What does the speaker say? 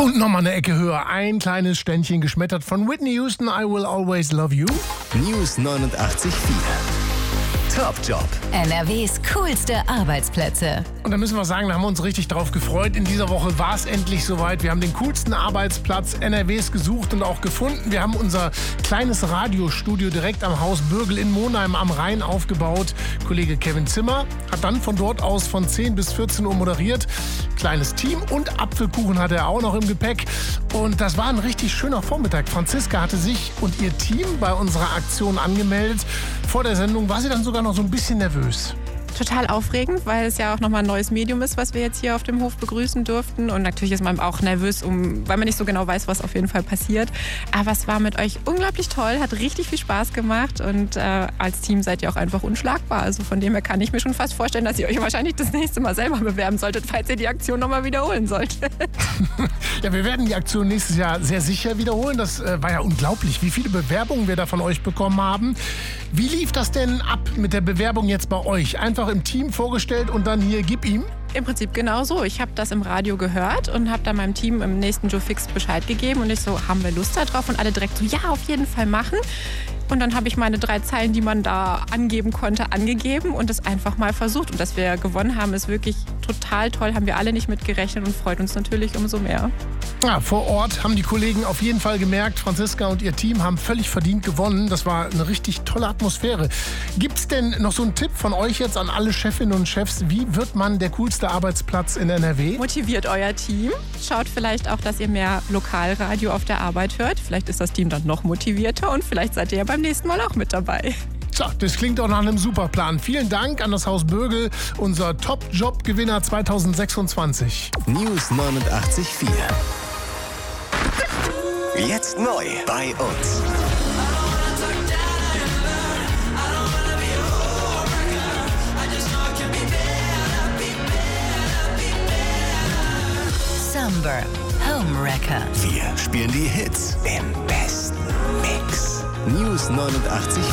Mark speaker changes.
Speaker 1: Und nochmal eine Ecke höher, ein kleines Ständchen geschmettert von Whitney Houston, I Will Always Love You.
Speaker 2: News 89.4. Top Job.
Speaker 3: NRWs coolste Arbeitsplätze.
Speaker 1: Und da müssen wir sagen, da haben wir uns richtig drauf gefreut. In dieser Woche war es endlich soweit. Wir haben den coolsten Arbeitsplatz NRWs gesucht und auch gefunden. Wir haben unser kleines Radiostudio direkt am Haus Bürgel in Monheim am Rhein aufgebaut. Kollege Kevin Zimmer hat dann von dort aus von 10 bis 14 Uhr moderiert. Kleines Team und Apfelkuchen hatte er auch noch im Gepäck. Und das war ein richtig schöner Vormittag. Franziska hatte sich und ihr Team bei unserer Aktion angemeldet. Vor der Sendung war sie dann sogar noch so ein bisschen nervös.
Speaker 4: Total aufregend, weil es ja auch nochmal ein neues Medium ist, was wir jetzt hier auf dem Hof begrüßen durften. Und natürlich ist man auch nervös, weil man nicht so genau weiß, was auf jeden Fall passiert. Aber es war mit euch unglaublich toll, hat richtig viel Spaß gemacht. Und als Team seid ihr auch einfach unschlagbar. Also von dem her kann ich mir schon fast vorstellen, dass ihr euch wahrscheinlich das nächste Mal selber bewerben solltet, falls ihr die Aktion nochmal wiederholen solltet.
Speaker 1: Ja, wir werden die Aktion nächstes Jahr sehr sicher wiederholen. Das war ja unglaublich, wie viele Bewerbungen wir da von euch bekommen haben. Wie lief das denn ab mit der Bewerbung jetzt bei euch? Einfach im Team vorgestellt und dann hier, gib ihm?
Speaker 4: Im Prinzip genau so. Ich habe das im Radio gehört und habe dann meinem Team im nächsten Joe Fix Bescheid gegeben. Und ich so, haben wir Lust da drauf? Und alle direkt so, ja, auf jeden Fall machen. Und dann habe ich meine 3 Zeilen, die man da angeben konnte, angegeben und es einfach mal versucht. Und dass wir gewonnen haben, ist wirklich total toll. Haben wir alle nicht mit gerechnet und freut uns natürlich umso mehr.
Speaker 1: Ja, vor Ort haben die Kollegen auf jeden Fall gemerkt, Franziska und ihr Team haben völlig verdient gewonnen. Das war eine richtig tolle Atmosphäre. Gibt's denn noch so einen Tipp von euch jetzt an alle Chefinnen und Chefs? Wie wird man der coolste Arbeitsplatz in NRW?
Speaker 4: Motiviert euer Team. Schaut vielleicht auch, dass ihr mehr Lokalradio auf der Arbeit hört. Vielleicht ist das Team dann noch motivierter und vielleicht seid ihr ja beim nächsten Mal auch mit dabei.
Speaker 1: So, das klingt doch nach einem super Plan. Vielen Dank an das Haus Bürgel, unser Top-Job-Gewinner 2026.
Speaker 2: News 89.4. Jetzt neu bei uns.
Speaker 3: Summer Homewrecker.
Speaker 2: Wir spielen die Hits im besten Mix. News 89.4.